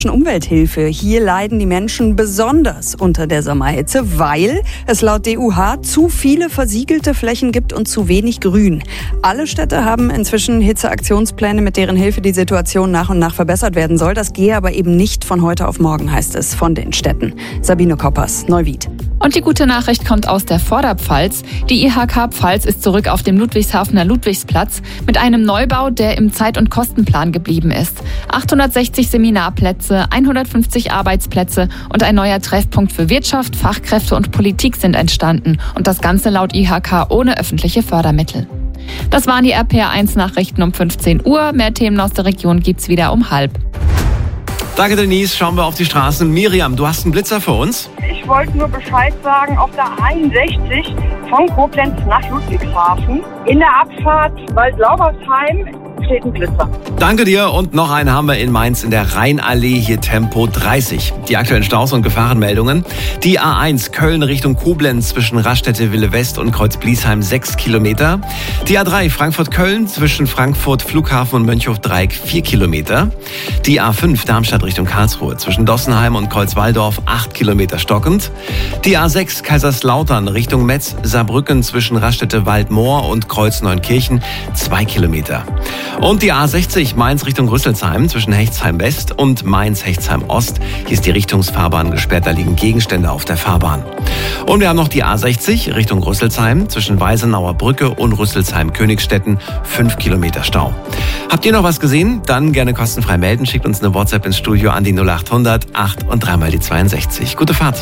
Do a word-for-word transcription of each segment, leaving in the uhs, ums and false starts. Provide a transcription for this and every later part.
Umwelthilfe. Hier leiden die Menschen besonders unter der Sommerhitze, weil es laut D U H zu viele versiegelte Flächen gibt und zu wenig Grün. Alle Städte haben inzwischen Hitzeaktionspläne, mit deren Hilfe die Situation nach und nach verbessert werden soll. Das gehe aber eben nicht von heute auf morgen, heißt es von den Städten. Sabine Koppers, Neuwied. Und die gute Nachricht kommt aus der Vorderpfalz. Die I H K Pfalz ist zurück auf dem Ludwigshafener Ludwigsplatz mit einem Neubau, der im Zeit- und Kostenplan geblieben ist. achthundertsechzig Seminarplätze, hundertfünfzig Arbeitsplätze und ein neuer Treffpunkt für Wirtschaft, Fachkräfte und Politik sind entstanden. Und das Ganze laut I H K ohne öffentliche Fördermittel. Das waren die R P R eins Nachrichten um fünfzehn Uhr. Mehr Themen aus der Region gibt's wieder um halb. Danke, Denise. Schauen wir auf die Straßen. Miriam, du hast einen Blitzer für uns? Ich wollte nur Bescheid sagen, auf der einundsechzig von Koblenz nach Ludwigshafen in der Abfahrt Waldlaubersheim steht ein Blitzer. Danke dir. Und noch einen haben wir in Mainz in der Rheinallee, hier Tempo dreißig. Die aktuellen Staus und Gefahrenmeldungen. Die A eins Köln Richtung Koblenz zwischen Raststätte Wille West und Kreuz-Bliesheim sechs Kilometer. Die A drei Frankfurt-Köln zwischen Frankfurt Flughafen und Mönchhof-Dreieck vier Kilometer. Die A fünf Darmstadt Richtung Karlsruhe zwischen Dossenheim und Kreuzwaldorf acht Kilometer stockend. Die A sechs Kaiserslautern Richtung Metz Saarbrücken zwischen Raststätte Waldmoor und Kreuz Neunkirchen zwei Kilometer. Und die A sechzig Mainz Richtung Rüsselsheim zwischen Hechtsheim West und Mainz Hechtsheim Ost. Hier ist die Richtungsfahrbahn gesperrt, da liegen Gegenstände auf der Fahrbahn. Und wir haben noch die A sechzig Richtung Rüsselsheim zwischen Weisenauer Brücke und Rüsselsheim Königstetten fünf Kilometer Stau. Habt ihr noch was gesehen? Dann gerne kostenfrei melden. Schickt uns eine WhatsApp ins Studio an die null acht hundert acht und dreimal die zweiundsechzig. Gute Fahrt.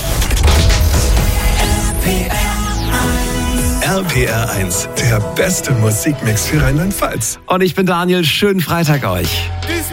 R P R eins, der beste Musikmix für Rheinland-Pfalz. Und ich bin Daniel. Schönen Freitag euch.